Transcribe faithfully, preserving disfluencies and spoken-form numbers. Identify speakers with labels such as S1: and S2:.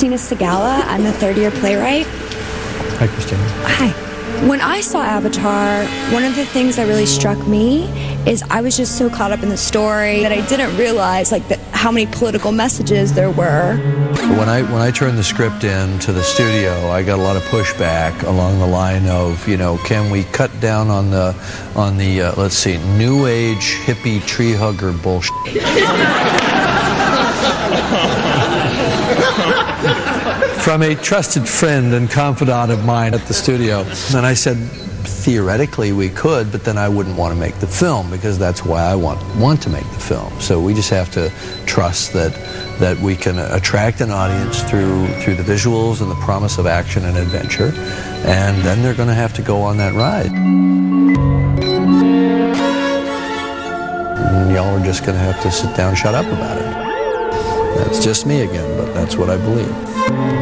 S1: Christina Segala. I'm the third-year playwright.
S2: Hi, Christina.
S1: Hi. When I saw Avatar, one of the things that really struck me is I was just so caught up in the story that I didn't realize like the, how many political messages there were.
S3: When I when I turned the script in to the studio, I got a lot of pushback along the line of, you know, can we cut down on the on the uh, let's see, new age hippie tree hugger bullshit. From a trusted friend and confidant of mine at the studio. And I said, theoretically we could, but then I wouldn't want to make the film because that's why I want want to make the film. So we just have to trust that that we can attract an audience through through the visuals and the promise of action and adventure, and then they're going to have to go on that ride. And y'all are just going to have to sit down and shut up about it. That's just me again, but that's what I believe.